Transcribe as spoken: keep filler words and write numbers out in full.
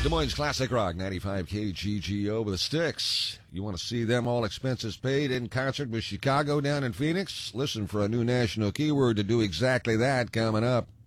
Moines Classic Rock, ninety-five K G G O with the Styx. You want to see them all expenses paid in concert with Chicago down in Phoenix? Listen for a new national keyword to do exactly that coming up.